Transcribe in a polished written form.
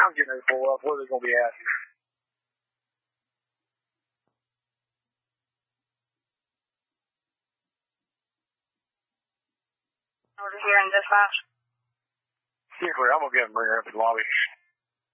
I'm getting ready to pull up. Where are they going to be at? Over here in dispatch. Yeah, clear. I'm going to get them bring her up to the lobby.